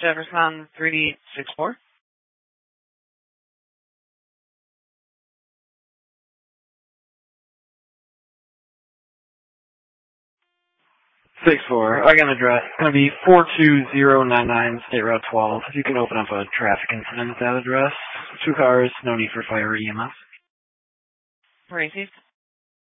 Jefferson 3864. 6-4. I got an address. It's going to be 42099 State Route 12. If you can open up a traffic incident at that address. 2 cars, no need for fire or EMS. Received.